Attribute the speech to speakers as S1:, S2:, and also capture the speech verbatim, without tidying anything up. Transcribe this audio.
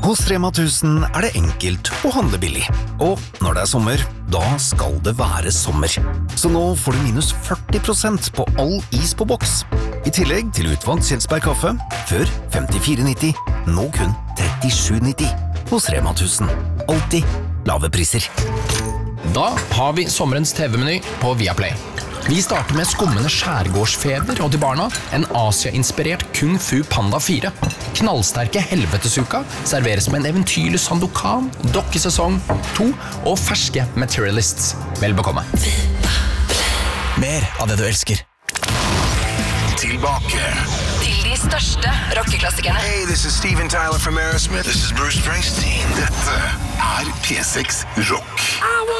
S1: Hos Rema tusen er det enkelt å handle billig. Og når det er sommer, da skal det være sommer. Så nå får du minus førti prosent på all is på boks. I tillegg til utvalgt Kjelsberg kaffe, før femtifire nitti, nå kun trettisju nitti. Hos Rema tusen. Alltid lave priser.
S2: Da har vi sommerens T V-meny på Viaplay. Vi starter med skummende skjærgårdsfeber og til barna en Asia-inspirert Kung Fu Panda fire. Knallsterke helvetesuka serveres med en eventyrlig Sandokan, dokkesesong to og ferske Materialists. Vel bekomme.
S3: Mer av det du elsker.
S4: Tilbake
S5: til de største rockeklassikerne.
S4: Hey, this is Steven Tyler from Aerosmith. This is Bruce Springsteen. Dette er P seks Rock.